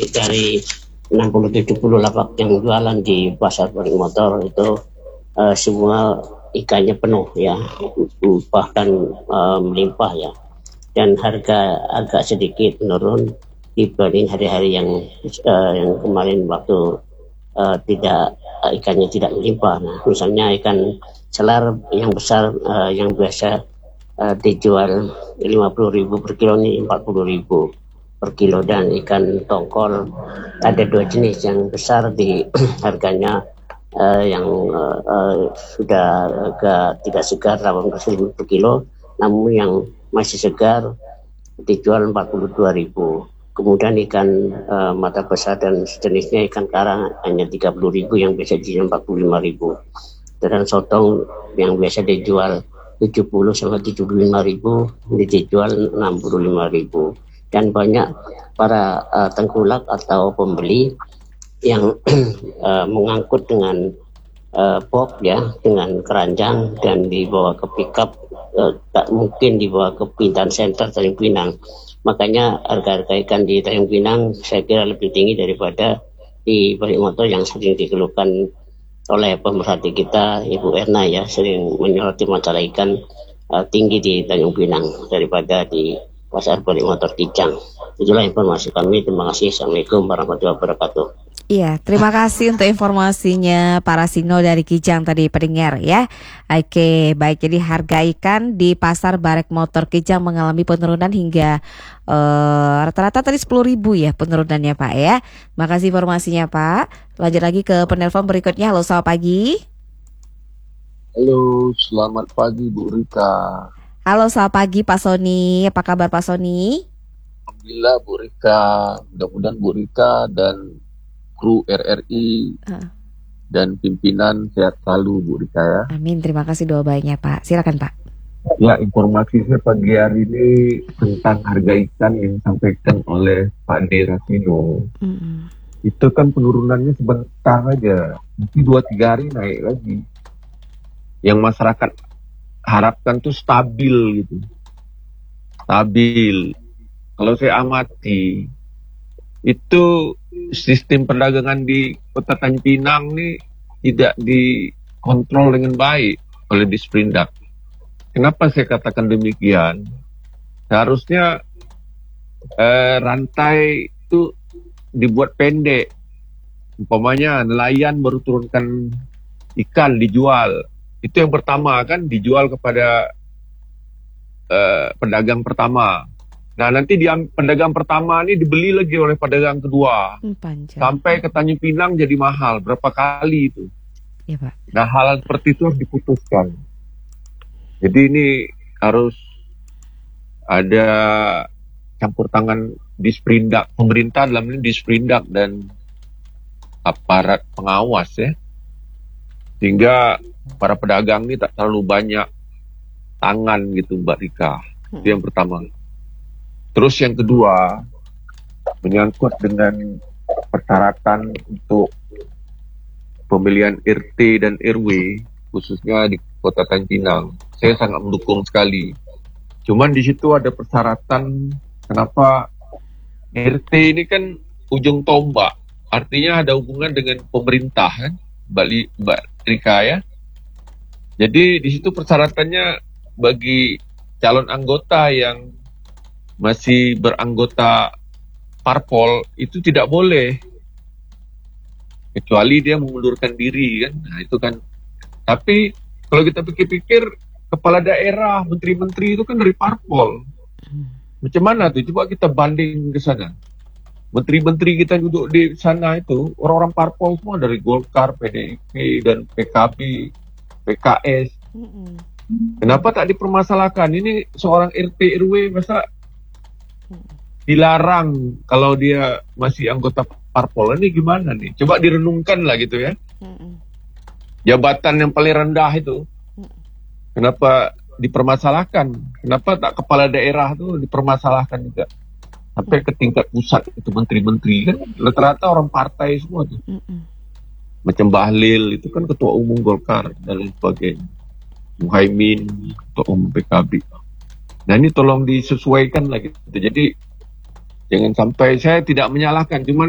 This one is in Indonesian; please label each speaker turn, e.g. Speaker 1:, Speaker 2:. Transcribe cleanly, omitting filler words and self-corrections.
Speaker 1: dari 60-70 lapak yang jualan di pasar Balik Motor itu semua ikannya penuh ya, bahkan melimpah ya, dan harga agak sedikit menurun dibanding hari-hari yang kemarin waktu tidak ikannya tidak melimpah. Nah, misalnya ikan selar yang besar yang biasa dijual 50.000 per kilo ini 40.000 per kilo, dan ikan tongkol ada dua jenis, yang besar di harganya yang sudah agak tidak segar 18.000 per kilo, namun yang masih segar dijual 42.000. Kemudian ikan mata besar dan sejenisnya ikan karang hanya 30.000 yang biasa dijual 45.000. Dan sotong yang biasa dijual 70 sampai 75.000 ini dijual 65.000. Dan banyak para tengkulak atau pembeli yang mengangkut dengan box ya, dengan keranjang dan dibawa ke pickup, tak mungkin dibawa ke Bintan Center Tanjung Pinang. Makanya harga-harga ikan di Tanjung Pinang saya kira lebih tinggi daripada di Balik Motor yang sering dikeluhkan oleh pemerhati kita, Ibu Erna ya, sering menyoroti masalah ikan tinggi di Tanjung Pinang daripada di pasar Balik Motor Kijang. Itulah informasi kami. Terima kasih. Assalamualaikum warahmatullahi wabarakatuh.
Speaker 2: Iya, terima kasih untuk informasinya Pak Rasino dari Kijang tadi pendengar ya. Oke, baik, jadi harga ikan di pasar Balik Motor Kijang mengalami penurunan hingga rata-rata tadi 10.000 ya penurunannya Pak ya. Makasih informasinya Pak. Lanjut lagi ke penelpon berikutnya. Halo, selamat pagi.
Speaker 3: Halo, selamat pagi Bu Rika.
Speaker 2: Halo, selamat pagi Pak Sony. Apa kabar Pak Sony?
Speaker 3: Alhamdulillah Bu Rika. Mudah-mudahan Bu Rika dan kru RRI dan pimpinan sehat selalu Bu Rika ya.
Speaker 2: Amin, terima kasih doa baiknya Pak. Silakan Pak.
Speaker 3: Ya, informasi saya pagi hari ini tentang harga ikan yang disampaikan oleh Pak D. Rasino. Itu kan penurunannya sebentar aja, mungkin 2-3 hari naik lagi. Yang masyarakat harapkan tuh stabil gitu. Stabil. Kalau saya amati, itu sistem perdagangan di Kota Tanjung Pinang nih tidak dikontrol dengan baik oleh Disperindak. Kenapa saya katakan demikian? Seharusnya rantai itu dibuat pendek. Umpamanya nelayan baru turunkan ikan dijual. Itu yang pertama kan, dijual kepada pedagang pertama. Nah, nanti pedagang pertama ini dibeli lagi oleh pedagang kedua. Sampai ke Tanjung Pinang jadi mahal. Berapa kali itu?
Speaker 2: Ya, Pak.
Speaker 3: Nah, hal seperti itu harus diputuskan. Jadi ini harus ada campur tangan Disperindak, pemerintah dalam ini Disperindak dan aparat pengawas ya. Sehingga para pedagang ini tak terlalu banyak tangan gitu Mbak Rika. Itu yang pertama. Terus yang kedua, menyangkut dengan persyaratan untuk pemilihan RT dan RW, khususnya di Kota Tanjung Pinang. Saya sangat mendukung sekali. Cuman di situ ada persyaratan, kenapa RT ini kan ujung tombak, artinya ada hubungan dengan pemerintah kan, Mbak Rika ya. Jadi di situ persyaratannya bagi calon anggota yang masih beranggota parpol itu tidak boleh, kecuali dia mengundurkan diri kan. Nah itu kan. Tapi kalau kita pikir-pikir, kepala daerah, menteri-menteri itu kan dari parpol. Macam mana tuh? Coba kita banding ke sana. Menteri-menteri kita duduk di sana itu orang-orang parpol semua, dari Golkar, PDIP dan PKB, PKS. Kenapa tak dipermasalahkan? Ini seorang RT RW masa dilarang kalau dia masih anggota parpol? Ini gimana nih? Coba direnungkan lah gitu ya. Jabatan yang paling rendah itu kenapa dipermasalahkan? Kenapa tak kepala daerah itu dipermasalahkan juga? Sampai ke tingkat pusat itu menteri-menteri kan rata-rata orang partai semua tuh. Macam Bahlil itu kan ketua umum Golkar dan lain sebagainya. Muhaimin ketua umum PKB. Nah ini tolong disesuaikan lah gitu. Jadi jangan sampai, saya tidak menyalahkan, cuman